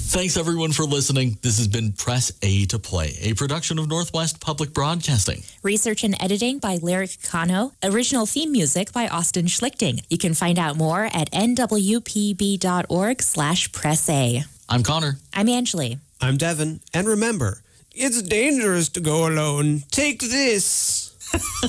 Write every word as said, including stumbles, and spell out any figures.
Thanks, everyone, for listening. This has been Press A to Play, a production of Northwest Public Broadcasting. Research and editing by Lyric Kano. Original theme music by Austin Schlichting. You can find out more at nwpb.org slash press A. I'm Connor. I'm Angeli. I'm Devin. And remember, it's dangerous to go alone. Take this.